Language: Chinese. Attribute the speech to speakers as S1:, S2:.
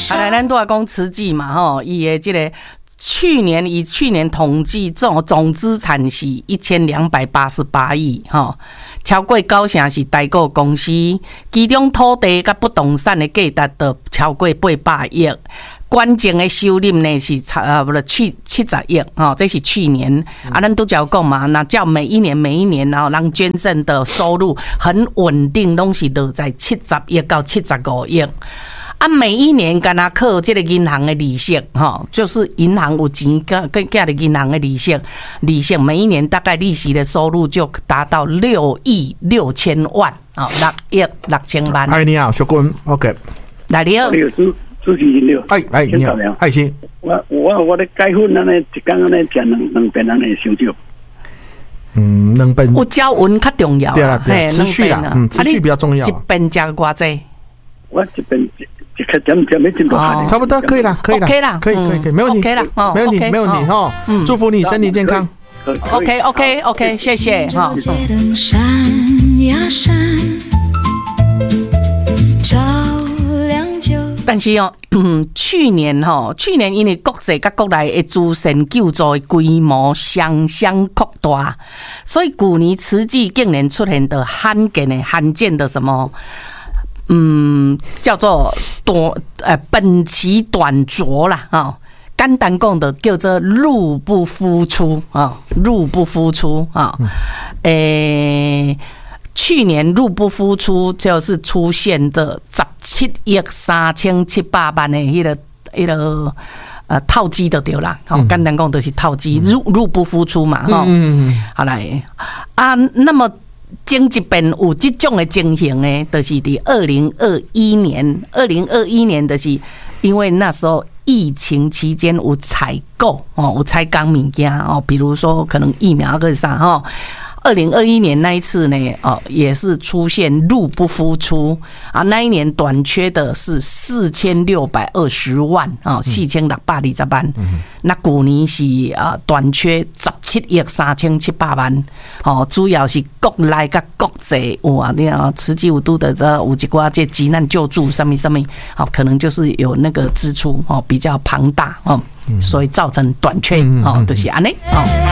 S1: 来，咱都要讲慈济嘛，吼，伊的这个去年统计总资产是1288亿，吼，超过9成是台股公司，其中土地甲不动产的价值都超过800亿。关键的收入呢是70亿，这是去年咱都有讲嘛，那叫每一年人捐赠的收入很稳定，拢是落在70亿到75亿。每一年敢若靠这个银行的利息，就是银行有钱，跟的银行的利息，每一年大概利息的收入就达到6亿6千万，6亿6千万。
S2: 哎，你好，小君 ，OK，
S1: 来你好。
S2: 你好，爱心。
S3: 我咧改婚安尼，一天安尼食两遍安尼伤少。
S2: 两遍。
S1: 有交温较重要。
S2: 对啦，对，持续啦，持续比较重要。
S1: 一遍食偌济？
S3: 我一遍一克点没进步。
S2: 差不多可以啦，可以啦，可以，没问题，没问题哈。祝福你身体健康。
S1: OK， 谢谢哈。但是去年因为国际甲国内的慈善救助的规模双相扩大，所以去年慈济竟然出现的罕见的什么，叫做本期短拙啦，简单讲的叫做入不敷出。去年入不敷出就是出现的17亿3700万的那个套机就对啦，简单讲就是套机，入不敷出嘛，好来那么前一遍有这种的情形呢，就是伫2021年就是因为那时候疫情期间有采购有采购物件比如说可能疫苗个啥2021年那一次呢，也是出现入不敷出那一年短缺的是4620万4620万，那去年是短缺17亿3700万主要是国内甲国际你慈济有拄的有一寡这急难救助什么可能就是有那个支出比较庞大所以造成短缺就是安尼